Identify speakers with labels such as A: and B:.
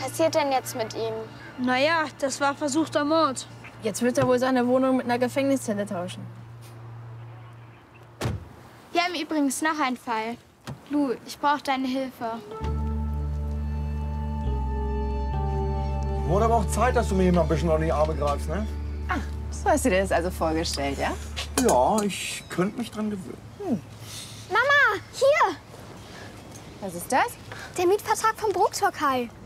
A: passiert denn jetzt mit ihm?
B: Naja, das war versuchter Mord.
C: Jetzt wird er wohl seine Wohnung mit einer Gefängniszelle tauschen.
A: Wir haben übrigens noch einen Fall. Lou, ich brauche deine Hilfe.
D: Wurde aber auch Zeit, dass du mir hier mal ein bisschen an die Arme greifst, ne?
C: Ah, so hast du dir das also vorgestellt, ja?
D: Ja, ich könnte mich dran gewöhnen.
A: Mama, hier!
C: Was ist das?
A: Der Mietvertrag vom Bruchshockey.